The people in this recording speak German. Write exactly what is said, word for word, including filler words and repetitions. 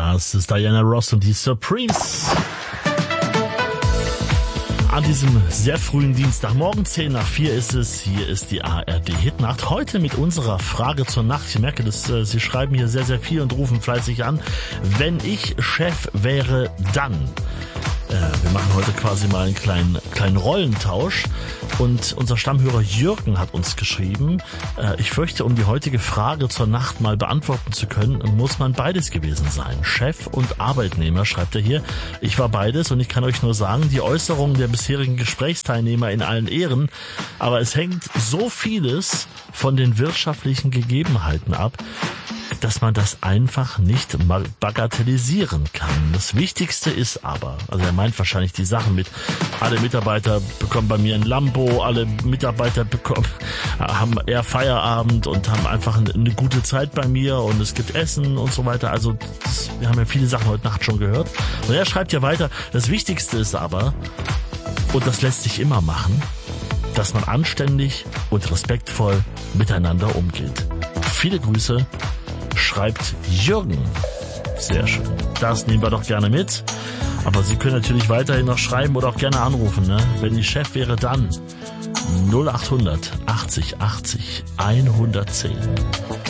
Das ist Diana Ross und die Supremes. An diesem sehr frühen Dienstagmorgen, zehn nach vier ist es. Hier ist die A R D-Hitnacht. Heute mit unserer Frage zur Nacht. Ich merke, dass äh, Sie schreiben hier sehr, sehr viel und rufen fleißig an. Wenn ich Chef wäre, dann... Äh, wir machen heute quasi mal einen kleinen, kleinen Rollentausch. Und unser Stammhörer Jürgen hat uns geschrieben, äh, ich fürchte, um die heutige Frage zur Nacht mal beantworten zu können, muss man beides gewesen sein. Chef und Arbeitnehmer, schreibt er hier. Ich war beides und ich kann euch nur sagen, die Äußerungen der bisherigen Gesprächsteilnehmer in allen Ehren, aber es hängt so vieles von den wirtschaftlichen Gegebenheiten ab, dass man das einfach nicht bagatellisieren kann. Das Wichtigste ist aber, also er meint wahrscheinlich die Sachen mit, alle Mitarbeiter bekommen bei mir ein Lambo, alle Mitarbeiter bekommen, haben eher Feierabend und haben einfach eine gute Zeit bei mir und es gibt Essen und so weiter. Also das, wir haben ja viele Sachen heute Nacht schon gehört. Und er schreibt ja weiter, das Wichtigste ist aber, und das lässt sich immer machen, dass man anständig und respektvoll miteinander umgeht. Viele Grüße, schreibt Jürgen. Sehr schön. Das nehmen wir doch gerne mit. Aber Sie können natürlich weiterhin noch schreiben oder auch gerne anrufen, ne? Wenn ich Chef wäre, dann null acht hundert achtzig achtzig hundertzehn.